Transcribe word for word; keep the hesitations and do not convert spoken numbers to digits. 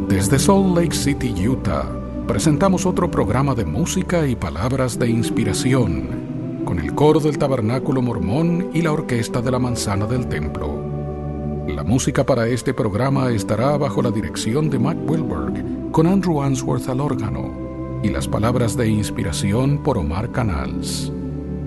Desde Salt Lake City, Utah, presentamos otro programa de música y palabras de inspiración, con el coro del Tabernáculo Mormón y la orquesta de la Manzana del Templo. La música para este programa estará bajo la dirección de Matt Wilberg, con Andrew Answorth al órgano, y las palabras de inspiración por Omar Canals.